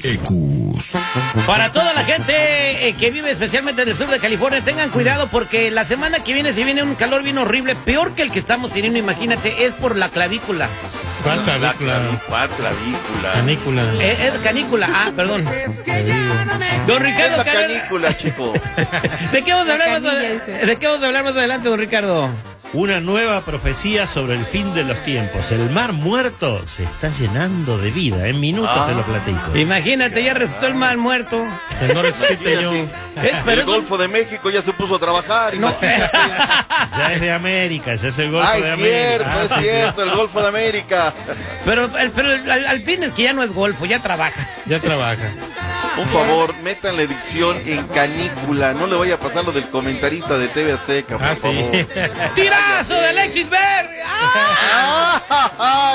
ECUs. Para toda la gente que vive especialmente en el sur de California, tengan cuidado porque la semana que viene se viene un calor bien horrible, peor que el que estamos teniendo, imagínate, es por la clavícula. ¿Cuál clavícula? ¿Cuál clavícula? Canícula. Es canícula, perdón. Don Ricardo Es la Carrera. canícula, chico. ¿De qué vamos a hablar más adelante, don Ricardo? Una nueva profecía sobre el fin de los tiempos. El mar muerto se está llenando de vida. En minutos te lo platico. Imagínate, ya resucitó el mal muerto. Que no resucite yo. Pero El Golfo de México ya se puso a trabajar. No. Imagínate. Ya es de América, ya es el Golfo de América. Es cierto, el Golfo de América. Pero al fin es que ya no es golfo, ya trabaja. Ya trabaja. Un favor, metan la edición en canícula. No le vaya a pasar lo del comentarista de TV Azteca, por favor. ¡Tirazo de Alexis Berry! ¡Ah!